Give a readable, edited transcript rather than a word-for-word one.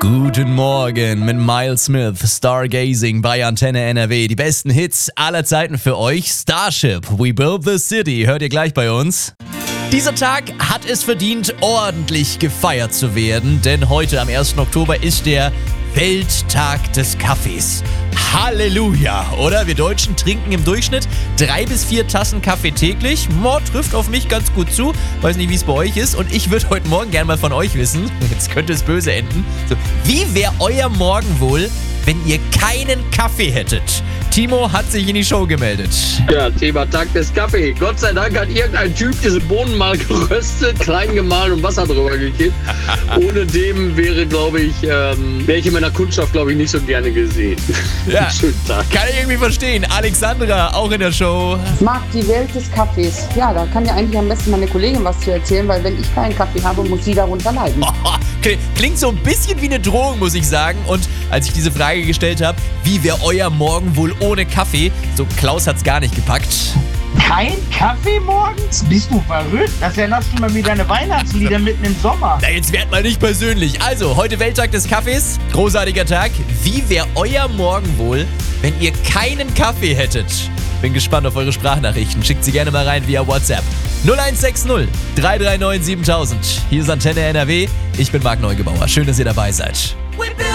Guten Morgen mit Miles Smith, Stargazing bei Antenne NRW. Die besten Hits aller Zeiten für euch. Starship, We Built the City, hört ihr gleich bei uns. Dieser Tag hat es verdient, ordentlich gefeiert zu werden, denn heute am 1. Oktober ist der Welttag des Kaffees. Halleluja, oder? Wir Deutschen trinken im Durchschnitt 3 bis 4 Tassen Kaffee täglich. Trifft auf mich ganz gut zu. Weiß nicht, wie es bei euch ist. Und ich würde heute Morgen gerne mal von euch wissen, jetzt könnte es böse enden, so, wie wäre euer Morgen wohl, wenn ihr keinen Kaffee hättet? Timo hat sich in die Show gemeldet. Ja, Thema Tag des Kaffee. Gott sei Dank hat irgendein Typ diese Bohnen mal geröstet, klein gemahlen und Wasser drüber gekippt. Ohne dem wäre ich in meiner Kundschaft, nicht so gerne gesehen. Ja, schönen Tag. Kann ich irgendwie verstehen. Alexandra, auch in der Show. Ich mag die Welt des Kaffees. Ja, da kann ja eigentlich am besten meine Kollegin was zu erzählen, weil wenn ich keinen Kaffee habe, muss sie darunter leiden. Klingt so ein bisschen wie eine Drohung, muss ich sagen. Und als ich diese Frage gestellt habe, wie wäre euer Morgen wohl ohne Kaffee? So, Klaus hat's gar nicht gepackt. Kein Kaffee morgens? Bist du verrückt? Das erinnert mich mal wie deine Weihnachtslieder mitten im Sommer. Na, jetzt werd mal nicht persönlich. Also, heute Welttag des Kaffees. Großartiger Tag. Wie wäre euer Morgen wohl, wenn ihr keinen Kaffee hättet? Bin gespannt auf eure Sprachnachrichten. Schickt sie gerne mal rein via WhatsApp. 0160 339 7000. Hier ist Antenne NRW. Ich bin Marc Neugebauer. Schön, dass ihr dabei seid.